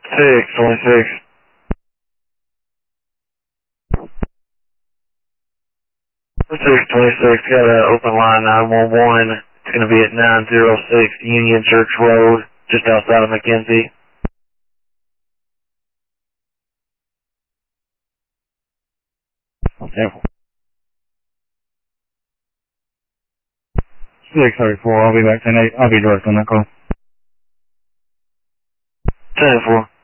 626. 626, got an open line 911. It's going to be at 906 Union Church Road, just outside of McKenzie. Careful. 634, I'll be back 10-8. I'll be direct on that call. 10-4.